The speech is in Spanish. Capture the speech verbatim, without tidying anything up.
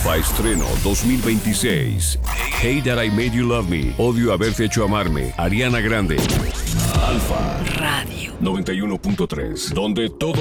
Alfa estreno dos mil veintiséis. Hate That I Made You Love Me. Odio haberte hecho amarme. Ariana Grande. Alfa Radio noventa y uno punto tres, donde todo